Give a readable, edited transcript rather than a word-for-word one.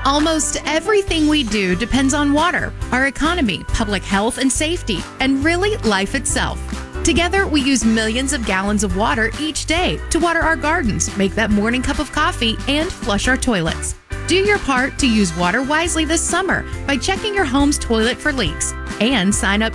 Almost everything we do depends on water, our economy, public health and safety, and really life itself. Together, we use millions of gallons of water each day to water our gardens, make that morning cup of coffee, and flush our toilets. Do your part to use water wisely this summer by checking your home's toilet for leaks and sign up